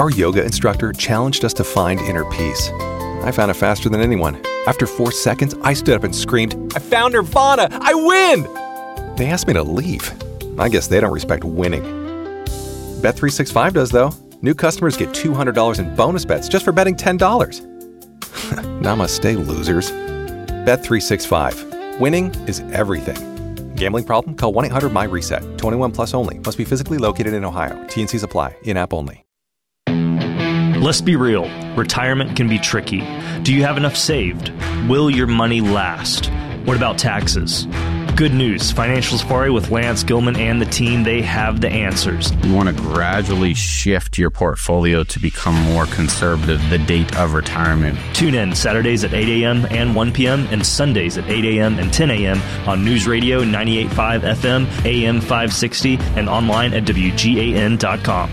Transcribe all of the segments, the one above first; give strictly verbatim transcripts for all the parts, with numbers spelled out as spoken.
Our yoga instructor challenged us to find inner peace. I found it faster than anyone. After four seconds, I stood up and screamed, "I found Nirvana! I win!" They asked me to leave. I guess they don't respect winning. Bet three sixty-five does, though. New customers get two hundred dollars in bonus bets just for betting ten dollars. Namaste, losers. Bet three sixty-five. Winning is everything. Gambling problem? Call one eight hundred my reset. twenty-one plus only. Must be physically located in Ohio. T and Cs apply. In-app only. Let's be real. Retirement can be tricky. Do you have enough saved? Will your money last? What about taxes? Good news. Financial Safari with Lance Gilman and the team, they have the answers. You want to gradually shift your portfolio to become more conservative the date of retirement. Tune in Saturdays at eight a.m. and one p.m. and Sundays at eight a.m. and ten a.m. on News Radio ninety-eight point five F M, A M five sixty, and online at W G A N dot com.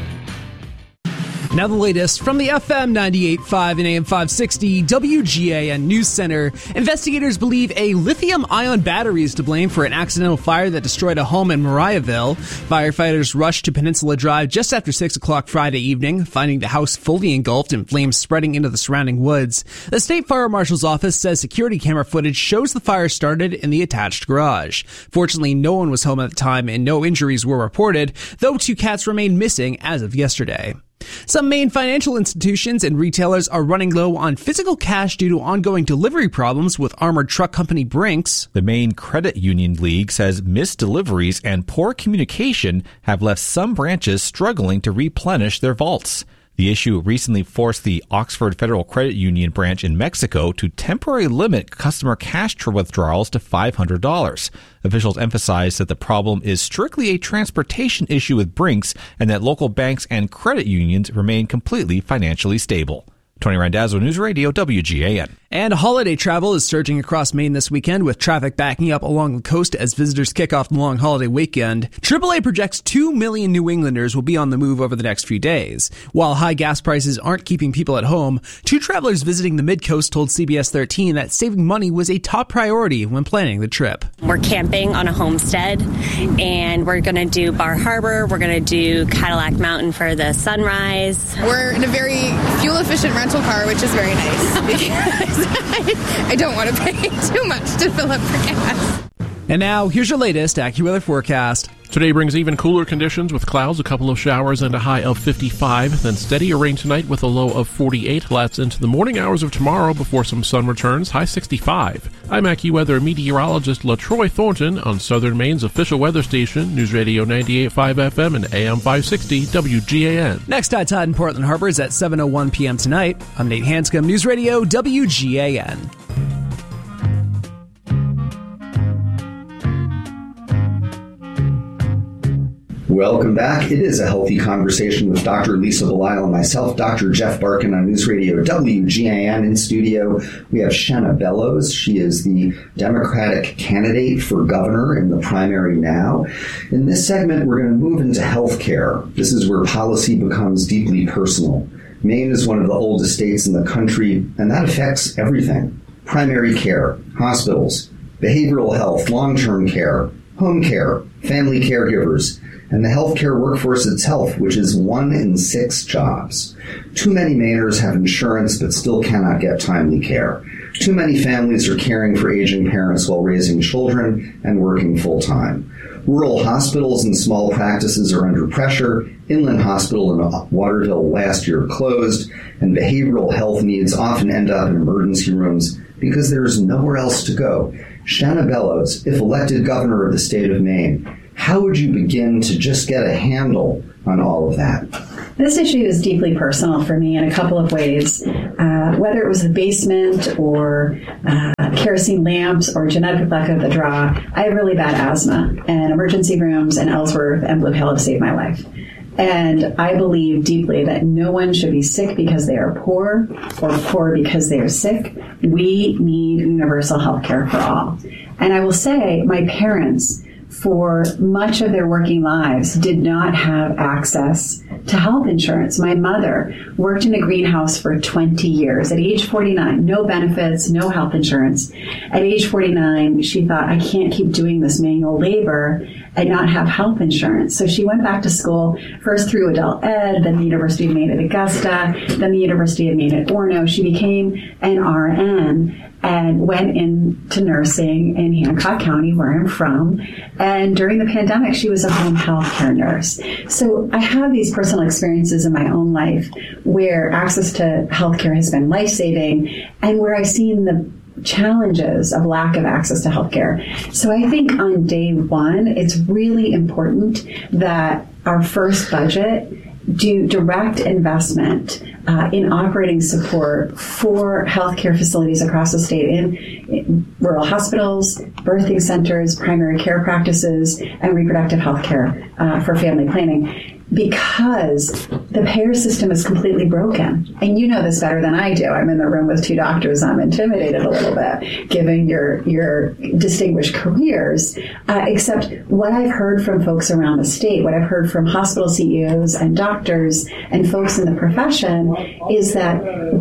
Now the latest from the F M ninety-eight point five and A M five sixty W G A N News Center. Investigators believe a lithium-ion battery is to blame for an accidental fire that destroyed a home in Mariahville. Firefighters rushed to Peninsula Drive just after six o'clock Friday evening, finding the house fully engulfed and flames spreading into the surrounding woods. The State Fire Marshal's office says security camera footage shows the fire started in the attached garage. Fortunately, no one was home at the time and no injuries were reported, though two cats remain missing as of yesterday. Some main financial institutions and retailers are running low on physical cash due to ongoing delivery problems with armored truck company Brinks. The Maine Credit Union League says missed deliveries and poor communication have left some branches struggling to replenish their vaults. The issue recently forced the Oxford Federal Credit Union branch in Mexico to temporarily limit customer cash withdrawals to five hundred dollars. Officials emphasize that the problem is strictly a transportation issue with Brinks and that local banks and credit unions remain completely financially stable. Tony Randazzo, News Radio, W G A N. And holiday travel is surging across Maine this weekend, with traffic backing up along the coast as visitors kick off the long holiday weekend. triple A projects two million New Englanders will be on the move over the next few days. While high gas prices aren't keeping people at home, two travelers visiting the Mid-Coast told C B S thirteen that saving money was a top priority when planning the trip. We're camping on a homestead, and we're going to do Bar Harbor. We're going to do Cadillac Mountain for the sunrise. We're in a very fuel-efficient rental car, which is very nice because I, I don't want to pay too much to fill up for gas. And now, here's your latest AccuWeather forecast. Today brings even cooler conditions with clouds, a couple of showers, and a high of fifty-five. Then steadier rain tonight with a low of forty-eight. That's into the morning hours of tomorrow before some sun returns, high sixty-five. I'm AccuWeather meteorologist LaTroy Thornton on Southern Maine's official weather station, News Radio ninety-eight point five F M and A M five sixty W G A N. Next high tide in Portland Harbor is at seven oh one p.m. tonight. I'm Nate Hanscom, News Radio W G A N. Welcome back. It is a healthy conversation with Doctor Lisa Belisle and myself, Doctor Jeff Barkin on News Radio W G A N. In studio, we have Shenna Bellows. She is the Democratic candidate for governor in the primary now. In this segment, we're going to move into health care. This is where policy becomes deeply personal. Maine is one of the oldest states in the country, and that affects everything. Primary care, hospitals, behavioral health, long-term care, home care, family caregivers, and the healthcare workforce itself, which is one in six jobs. Too many Mainers have insurance but still cannot get timely care. Too many families are caring for aging parents while raising children and working full-time. Rural hospitals and small practices are under pressure. Inland Hospital in Waterville last year closed, and behavioral health needs often end up in emergency rooms because there is nowhere else to go. Shenna Bellows, if elected governor of the state of Maine, how would you begin to just get a handle on all of that? This issue is deeply personal for me in a couple of ways. Uh, whether it was the basement or uh, kerosene lamps or genetic luck of the draw, I have really bad asthma, and emergency rooms in Ellsworth and Blue Hill have saved my life. And I believe deeply that no one should be sick because they are poor or poor because they are sick. We need universal health care for all. And I will say my parents, for much of their working lives, did not have access to health insurance. My mother worked in a greenhouse for twenty years. At age forty-nine, no benefits, no health insurance. At age forty-nine, she thought, I can't keep doing this manual labor and not have health insurance. So she went back to school, first through adult ed, then the University of Maine at Augusta, then the University of Maine at Orono. She became an R N and went into nursing in Hancock County, where I'm from. And during the pandemic, she was a home health care nurse. So I have these personal experiences in my own life where access to healthcare has been life-saving and where I've seen the challenges of lack of access to healthcare. So I think on day one, it's really important that our first budget do direct investment uh, in operating support for healthcare facilities across the state in, in rural hospitals, birthing centers, primary care practices, and reproductive health care uh, for family planning. Because the payer system is completely broken. And you know this better than I do. I'm in the room with two doctors. I'm intimidated a little bit, given your your distinguished careers. Uh, except what I've heard from folks around the state, what I've heard from hospital C E Os and doctors and folks in the profession is that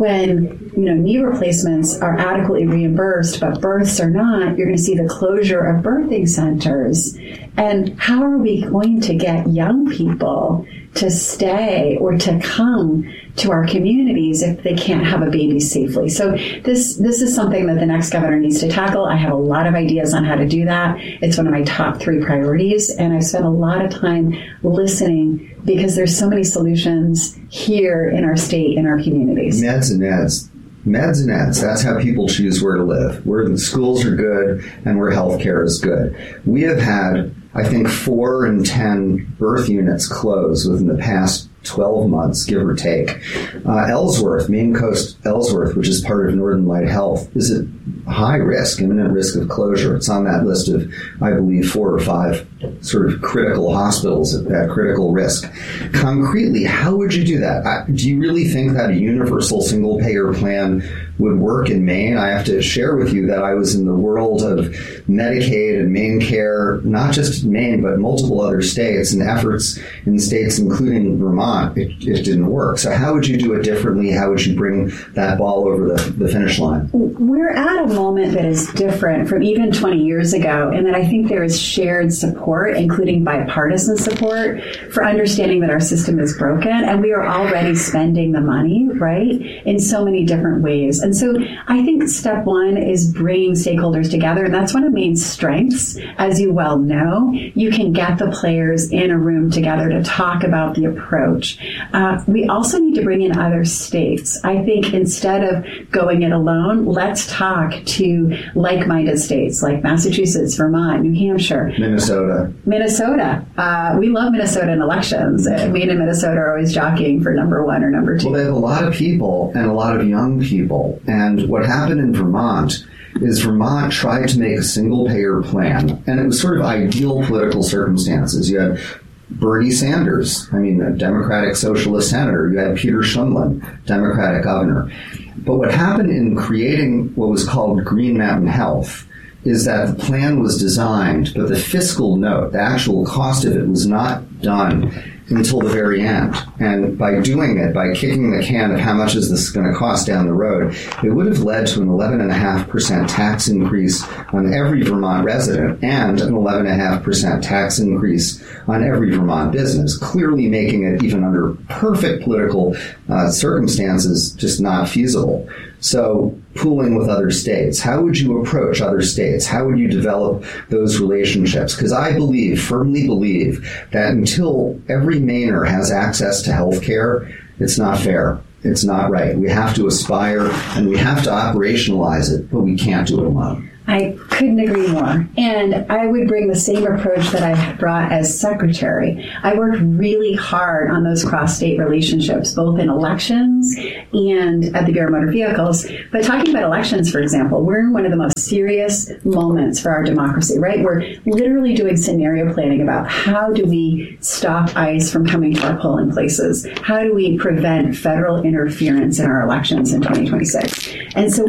when you know knee replacements are adequately reimbursed, but births are not, you're going to see the closure of birthing centers. And how are we going to get young people to stay or to come to our communities if they can't have a baby safely? So this this is something that the next governor needs to tackle. I have a lot of ideas on how to do that. It's one of my top three priorities, and I've spent a lot of time listening because there's so many solutions here in our state, in our communities. Meds and eds. Meds and eds, that's how people choose where to live, where the schools are good and where healthcare is good. We have had, I think, four in ten birth units close within the past twelve months, give or take. Uh, Ellsworth, Maine Coast Ellsworth, which is part of Northern Light Health, is at high risk, imminent risk of closure. It's on that list of, I believe, four or five sort of critical hospitals at, at critical risk. Concretely, how would you do that? I, do you really think that a universal single-payer plan would work in Maine? I have to share with you that I was in the world of Medicaid and Maine Care, not just in Maine, but multiple other states, and efforts in states including Vermont. It, it didn't work. So how would you do it differently? How would you bring that ball over the, the finish line? We're at a moment that is different from even twenty years ago, in that I think there is shared support, including bipartisan support, for understanding that our system is broken, and we are already spending the money, right, in so many different ways. And so I think step one is bringing stakeholders together, and that's one of Maine's strengths. As you well know, you can get the players in a room together to talk about the approach. Uh, we also need to bring in other states. I think instead of going it alone, let's talk to like-minded states like Massachusetts, Vermont, New Hampshire. Minnesota. Minnesota. Uh, we love Minnesota in elections. Uh, Maine and Minnesota are always jockeying for number one or number two. Well, they have a lot of people and a lot of young people. And what happened in Vermont is Vermont tried to make a single-payer plan, and it was sort of ideal political circumstances. You had Bernie Sanders, I mean, a Democratic Socialist senator. You had Peter Shumlin, Democratic governor. But what happened in creating what was called Green Mountain Health is that the plan was designed, but the fiscal note, the actual cost of it, was not done until the very end. And by doing it, by kicking the can of how much is this going to cost down the road, it would have led to an eleven point five percent tax increase on every Vermont resident and an eleven point five percent tax increase on every Vermont business, clearly making it, even under perfect political uh, circumstances, just not feasible. So pooling with other states, how would you approach other states? How would you develop those relationships? Because I believe, firmly believe, that until every Mainer has access to health care, it's not fair. It's not right. We have to aspire and we have to operationalize it, but we can't do it alone. I couldn't agree more. And I would bring the same approach that I brought as secretary. I worked really hard on those cross-state relationships, both in elections and at the Bureau of Motor Vehicles. But talking about elections, for example, we're in one of the most serious moments for our democracy, right? We're literally doing scenario planning about how do we stop ICE from coming to our polling places? How do we prevent federal interference in our elections in twenty twenty-six? And so